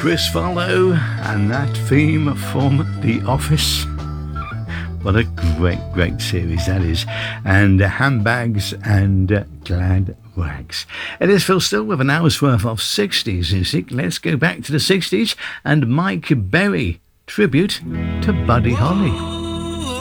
Chris Farlow and that theme from The Office. What a great series that is. And Handbags and Glad Rags. It is Phil Still with an hour's worth of 60s music. Let's go back to the 60s and Mike Berry tribute to Buddy Holly.